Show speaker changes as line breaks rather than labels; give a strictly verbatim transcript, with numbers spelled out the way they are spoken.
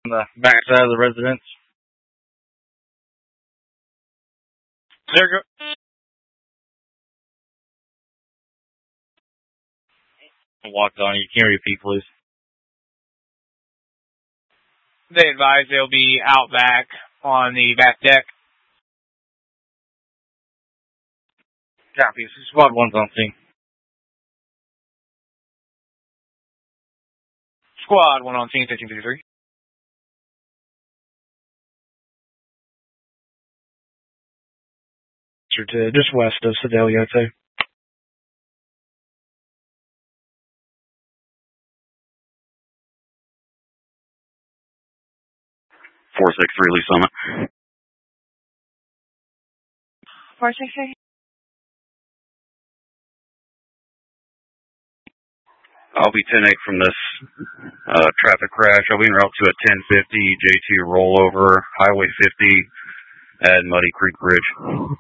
On the back side of the residence. There you go. Walked on. You can repeat, please.
They advise they'll be out back on the back deck.
Copy. Squad one's on scene.
Squad one on scene, fifteen fifty-three.
To just west of Sedalia, too.
four six three Lee Summit.
four six three.
I'll be ten eight from this uh, traffic crash. I'll be en route to a ten fifty J two rollover, Highway fifty at Muddy Creek Bridge.